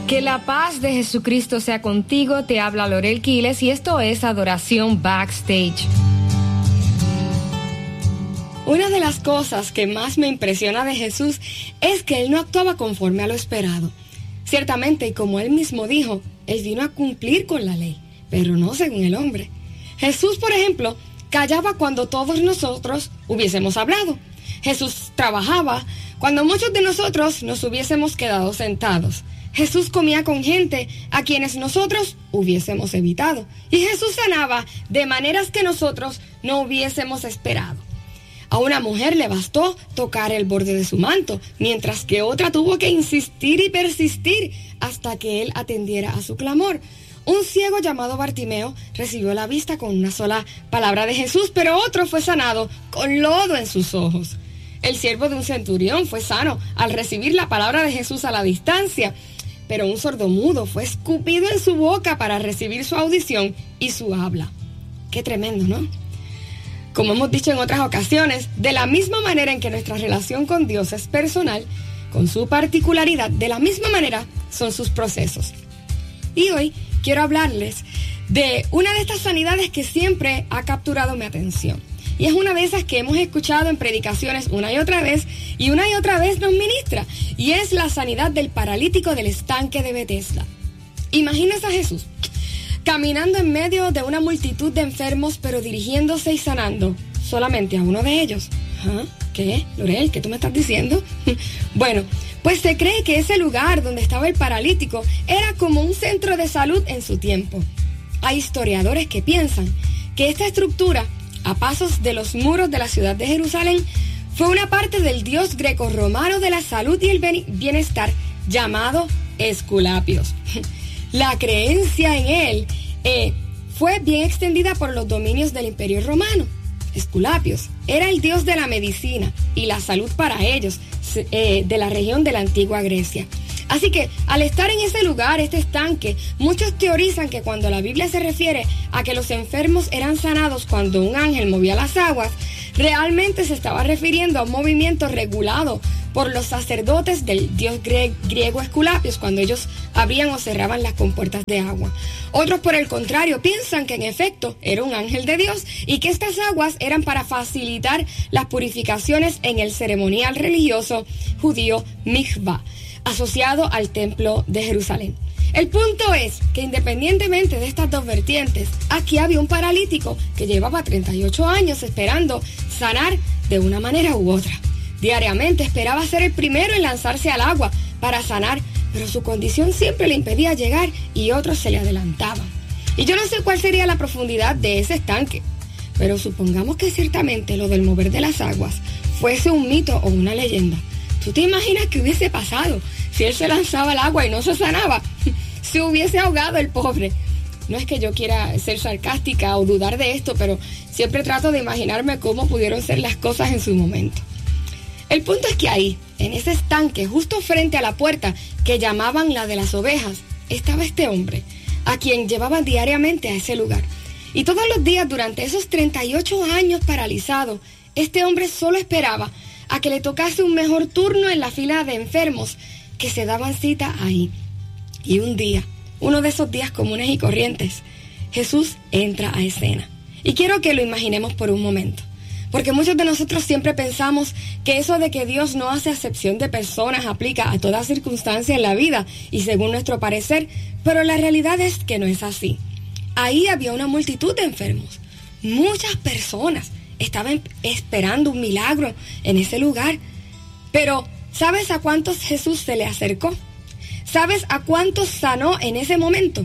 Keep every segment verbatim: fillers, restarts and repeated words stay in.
Que la paz de Jesucristo sea contigo, te habla Lorel Quiles y esto es Adoración Backstage. Una de las cosas que más me impresiona de Jesús es que Él no actuaba conforme a lo esperado. Ciertamente, y como Él mismo dijo, Él vino a cumplir con la ley, pero no según el hombre. Jesús, por ejemplo, callaba cuando todos nosotros hubiésemos hablado. Jesús trabajaba cuando muchos de nosotros nos hubiésemos quedado sentados. Jesús comía con gente a quienes nosotros hubiésemos evitado. Y Jesús sanaba de maneras que nosotros no hubiésemos esperado. A una mujer le bastó tocar el borde de su manto, mientras que otra tuvo que insistir y persistir hasta que él atendiera a su clamor. Un ciego llamado Bartimeo recibió la vista con una sola palabra de Jesús, pero otro fue sanado con lodo en sus ojos. El siervo de un centurión fue sano al recibir la palabra de Jesús a la distancia, pero un sordomudo fue escupido en su boca para recibir su audición y su habla. Qué tremendo, ¿no? Como hemos dicho en otras ocasiones, de la misma manera en que nuestra relación con Dios es personal, con su particularidad, de la misma manera son sus procesos. Y hoy quiero hablarles de una de estas sanidades que siempre ha capturado mi atención. Y es una de esas que hemos escuchado en predicaciones una y otra vez, y una y otra vez nos ministra, y es la sanidad del paralítico del estanque de Betesda. Imagínese a Jesús caminando en medio de una multitud de enfermos, pero dirigiéndose y sanando solamente a uno de ellos. ¿Ah? ¿Qué? Lorel, ¿qué tú me estás diciendo? Bueno, pues se cree que ese lugar donde estaba el paralítico era como un centro de salud en su tiempo. Hay historiadores que piensan que esta estructura, a pasos de los muros de la ciudad de Jerusalén, fue una parte del dios grecorromano de la salud y el bienestar llamado Esculapios. La creencia en él eh, fue bien extendida por los dominios del Imperio Romano. Esculapios era el dios de la medicina y la salud para ellos, eh, de la región de la antigua Grecia. Así que, al estar en ese lugar, este estanque, muchos teorizan que cuando la Biblia se refiere a que los enfermos eran sanados cuando un ángel movía las aguas, realmente se estaba refiriendo a un movimiento regulado por los sacerdotes del dios gre- griego Esculapios cuando ellos abrían o cerraban las compuertas de agua. Otros, por el contrario, piensan que en efecto era un ángel de Dios y que estas aguas eran para facilitar las purificaciones en el ceremonial religioso judío Mikvah, asociado al templo de Jerusalén. El punto es que independientemente de estas dos vertientes, aquí había un paralítico que llevaba treinta y ocho años esperando sanar de una manera u otra. Diariamente esperaba ser el primero en lanzarse al agua para sanar, pero su condición siempre le impedía llegar y otros se le adelantaban. Y yo no sé cuál sería la profundidad de ese estanque, pero supongamos que ciertamente lo del mover de las aguas fuese un mito o una leyenda. ¿Tú te imaginas qué hubiese pasado si él se lanzaba al agua y no se sanaba? Se hubiese ahogado el pobre. No es que yo quiera ser sarcástica o dudar de esto, pero siempre trato de imaginarme cómo pudieron ser las cosas en su momento. El punto es que ahí, en ese estanque, justo frente a la puerta que llamaban la de las ovejas, estaba este hombre, a quien llevaban diariamente a ese lugar. Y todos los días durante esos treinta y ocho años paralizado, este hombre solo esperaba a que le tocase un mejor turno en la fila de enfermos que se daban cita ahí. Y un día, uno de esos días comunes y corrientes, Jesús entra a escena. Y quiero que lo imaginemos por un momento, porque muchos de nosotros siempre pensamos que eso de que Dios no hace acepción de personas aplica a toda circunstancia en la vida y según nuestro parecer, pero la realidad es que no es así. Ahí había una multitud de enfermos, muchas personas estaban esperando un milagro en ese lugar. Pero, ¿sabes a cuántos Jesús se le acercó? ¿Sabes a cuántos sanó en ese momento?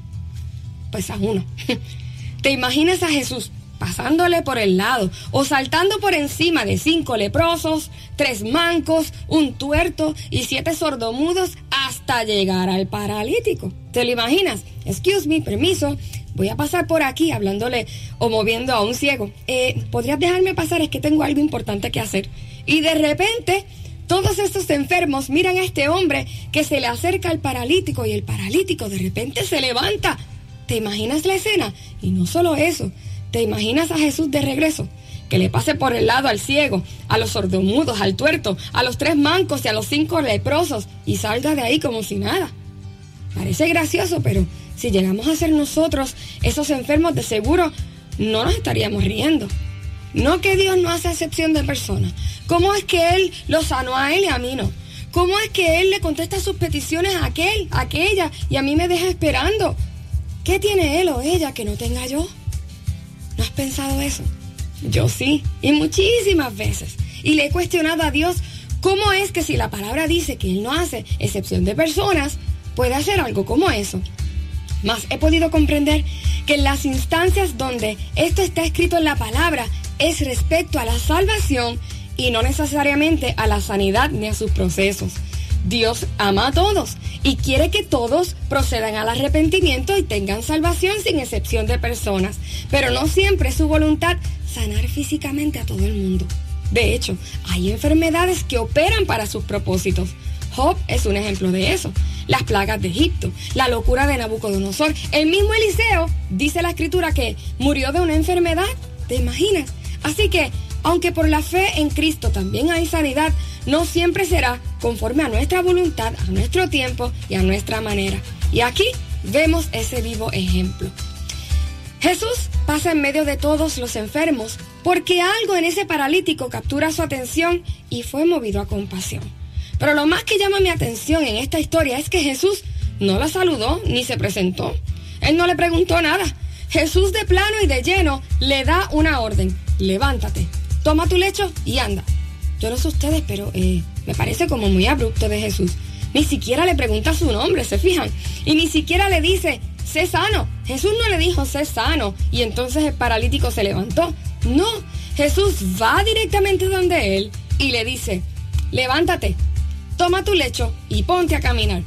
Pues a uno. ¿Te imaginas a Jesús pasándole por el lado o saltando por encima de cinco leprosos, tres mancos, un tuerto y siete sordomudos hasta llegar al paralítico? ¿Te lo imaginas? Excuse me, permiso, voy a pasar por aquí hablándole o moviendo a un ciego. Eh, ¿podrías dejarme pasar? Es que tengo algo importante que hacer. Y de repente, todos estos enfermos miran a este hombre que se le acerca al paralítico y el paralítico de repente se levanta. ¿Te imaginas la escena? Y no solo eso, ¿te imaginas a Jesús de regreso? Que le pase por el lado al ciego, a los sordomudos, al tuerto, a los tres mancos y a los cinco leprosos y salga de ahí como si nada. Parece gracioso, pero si llegamos a ser nosotros esos enfermos, de seguro no nos estaríamos riendo. No que Dios no hace excepción de personas. ¿Cómo es que Él lo sanó a él y a mí no? ¿Cómo es que Él le contesta sus peticiones a aquel, a aquella, y a mí me deja esperando? ¿Qué tiene él o ella que no tenga yo? ¿No has pensado eso? Yo sí, y muchísimas veces. Y le he cuestionado a Dios cómo es que si la palabra dice que Él no hace excepción de personas, puede hacer algo como eso. Mas he podido comprender que en las instancias donde esto está escrito en la palabra es respecto a la salvación y no necesariamente a la sanidad ni a sus procesos. Dios ama a todos y quiere que todos procedan al arrepentimiento y tengan salvación sin excepción de personas, pero no siempre es su voluntad sanar físicamente a todo el mundo. De hecho, hay enfermedades que operan para sus propósitos. Job es un ejemplo de eso. Las plagas de Egipto, la locura de Nabucodonosor. El mismo Eliseo, dice la escritura, que murió de una enfermedad. ¿Te imaginas? Así que, aunque por la fe en Cristo también hay sanidad, no siempre será conforme a nuestra voluntad, a nuestro tiempo y a nuestra manera. Y aquí vemos ese vivo ejemplo. Jesús pasa en medio de todos los enfermos porque algo en ese paralítico captura su atención y fue movido a compasión. Pero lo más que llama mi atención en esta historia es que Jesús no la saludó ni se presentó. Él no le preguntó nada. Jesús de plano y de lleno le da una orden: levántate, toma tu lecho y anda. Yo no sé ustedes, pero eh, me parece como muy abrupto de Jesús. Ni siquiera le pregunta su nombre, ¿se fijan? Y ni siquiera le dice, sé sano. Jesús no le dijo, sé sano, y entonces el paralítico se levantó. No, Jesús va directamente donde él y le dice, levántate, toma tu lecho y ponte a caminar.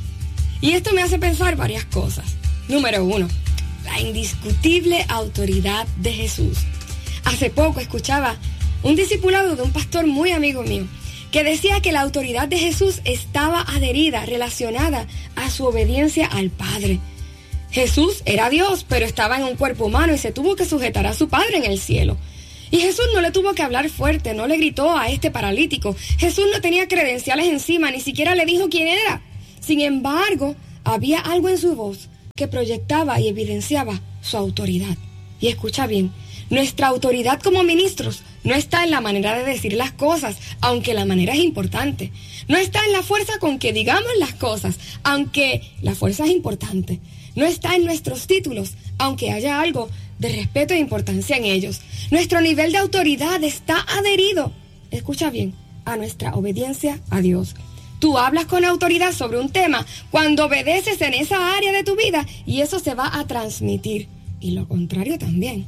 Y esto me hace pensar varias cosas. Número uno, la indiscutible autoridad de Jesús. Hace poco escuchaba un discipulado de un pastor muy amigo mío que decía que la autoridad de Jesús estaba adherida, relacionada a su obediencia al Padre. Jesús era Dios, pero estaba en un cuerpo humano y se tuvo que sujetar a su Padre en el cielo. Y Jesús no le tuvo que hablar fuerte, no le gritó a este paralítico. Jesús no tenía credenciales encima, ni siquiera le dijo quién era. Sin embargo, había algo en su voz que proyectaba y evidenciaba su autoridad. Y escucha bien, nuestra autoridad como ministros no está en la manera de decir las cosas, aunque la manera es importante. No está en la fuerza con que digamos las cosas, aunque la fuerza es importante. No está en nuestros títulos, aunque haya algo de respeto e importancia en ellos. Nuestro nivel de autoridad está adherido, escucha bien, a nuestra obediencia a Dios. Tú hablas con autoridad sobre un tema cuando obedeces en esa área de tu vida y eso se va a transmitir. Y lo contrario también.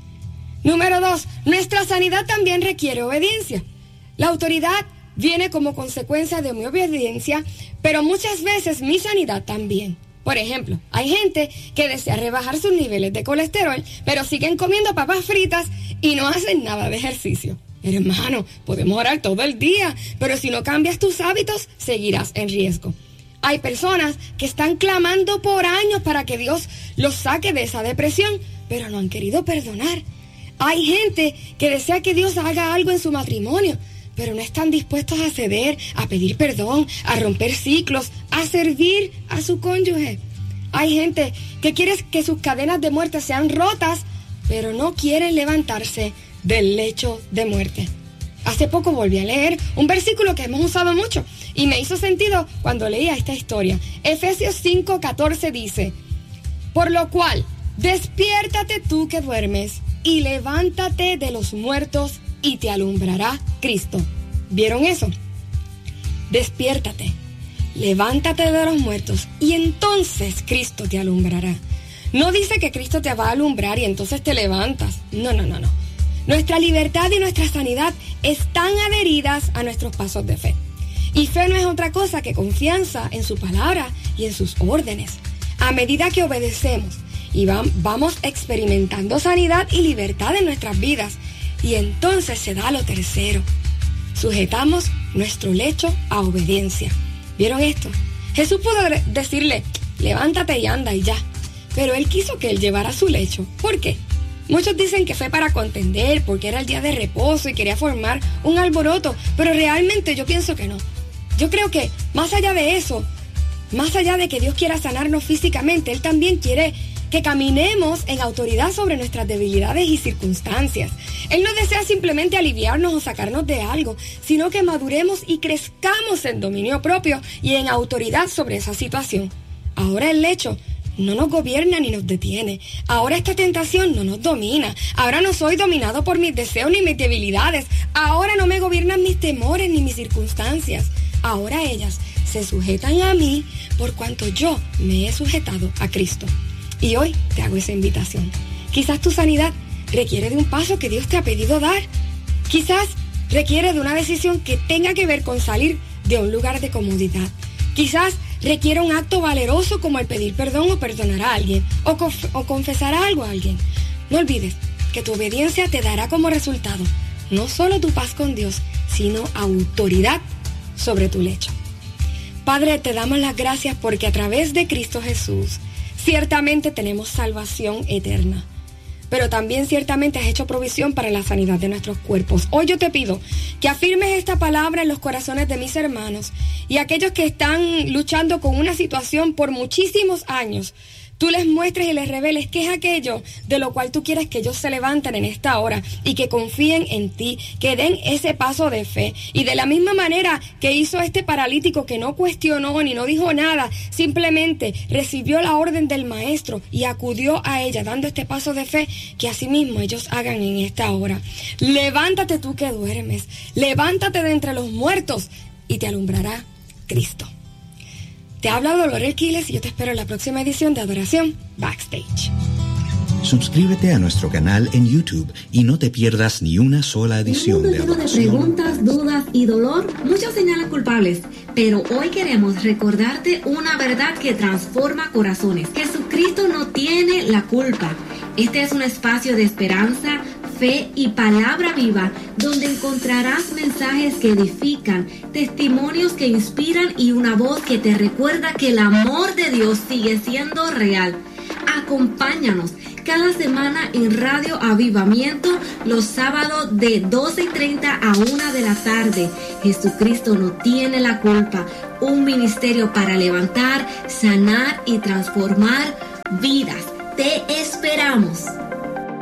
Número dos, nuestra sanidad también requiere obediencia. La autoridad viene como consecuencia de mi obediencia, pero muchas veces mi sanidad también. Por ejemplo, hay gente que desea rebajar sus niveles de colesterol, pero siguen comiendo papas fritas y no hacen nada de ejercicio. Hermano, podemos orar todo el día, pero si no cambias tus hábitos, seguirás en riesgo. Hay personas que están clamando por años para que Dios los saque de esa depresión, pero no han querido perdonar. Hay gente que desea que Dios haga algo en su matrimonio, pero no están dispuestos a ceder, a pedir perdón, a romper ciclos, a servir a su cónyuge. Hay gente que quiere que sus cadenas de muerte sean rotas, pero no quieren levantarse del lecho de muerte. Hace poco volví a leer un versículo que hemos usado mucho y me hizo sentido cuando leía esta historia. Efesios cinco catorce dice, por lo cual, despiértate tú que duermes y levántate de los muertos y te alumbrará Cristo. ¿Vieron eso? Despiértate, levántate de los muertos y entonces Cristo te alumbrará. No dice que Cristo te va a alumbrar y entonces te levantas. No, no, no, no. Nuestra libertad y nuestra sanidad están adheridas a nuestros pasos de fe. Y fe no es otra cosa que confianza en su palabra y en sus órdenes. A medida que obedecemos y vamos experimentando sanidad y libertad en nuestras vidas, y entonces se da lo tercero. Sujetamos nuestro lecho a obediencia. ¿Vieron esto? Jesús pudo decirle, levántate y anda y ya. Pero él quiso que él llevara su lecho. ¿Por qué? Muchos dicen que fue para contender, porque era el día de reposo y quería formar un alboroto, pero realmente yo pienso que no. Yo creo que, más allá de eso, más allá de que Dios quiera sanarnos físicamente, Él también quiere que caminemos en autoridad sobre nuestras debilidades y circunstancias. Él no desea simplemente aliviarnos o sacarnos de algo, sino que maduremos y crezcamos en dominio propio y en autoridad sobre esa situación. Ahora el lecho no nos gobierna ni nos detiene. Ahora esta tentación no nos domina. Ahora no soy dominado por mis deseos ni mis debilidades. Ahora no me gobiernan mis temores ni mis circunstancias. Ahora ellas se sujetan a mí por cuanto yo me he sujetado a Cristo. Y hoy te hago esa invitación. Quizás tu sanidad requiere de un paso que Dios te ha pedido dar. Quizás requiere de una decisión que tenga que ver con salir de un lugar de comodidad. Quizás requiere un acto valeroso como el pedir perdón o perdonar a alguien o, conf- o confesar algo a alguien. No olvides que tu obediencia te dará como resultado no solo tu paz con Dios, sino autoridad sobre tu lecho. Padre, te damos las gracias porque a través de Cristo Jesús ciertamente tenemos salvación eterna, pero también ciertamente has hecho provisión para la sanidad de nuestros cuerpos. Hoy yo te pido que afirmes esta palabra en los corazones de mis hermanos y aquellos que están luchando con una situación por muchísimos años. Tú les muestres y les reveles qué es aquello de lo cual tú quieres que ellos se levanten en esta hora y que confíen en ti, que den ese paso de fe. Y de la misma manera que hizo este paralítico que no cuestionó ni no dijo nada, simplemente recibió la orden del maestro y acudió a ella dando este paso de fe, que asimismo ellos hagan en esta hora. Levántate tú que duermes, levántate de entre los muertos y te alumbrará Cristo. Te habla Dolores Quiles y yo te espero en la próxima edición de Adoración Backstage. Suscríbete a nuestro canal en YouTube y no te pierdas ni una sola edición de Adoración. De preguntas, dudas y dolor, muchos señalan culpables, pero hoy queremos recordarte una verdad que transforma corazones. Jesucristo no tiene la culpa. Este es un espacio de esperanza, fe y palabra viva, donde encontrarás mensajes que edifican, testimonios que inspiran y una voz que te recuerda que el amor de Dios sigue siendo real. Acompáñanos cada semana en Radio Avivamiento los sábados de doce y treinta a una de la tarde. Jesucristo no tiene la culpa. Un ministerio para levantar, sanar y transformar vidas. Te esperamos.